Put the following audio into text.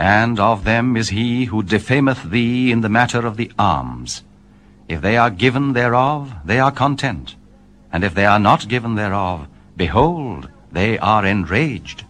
And of them is he who defameth thee in the matter of the alms. If they are given thereof, they are content. And if they are not given thereof, behold, they are enraged.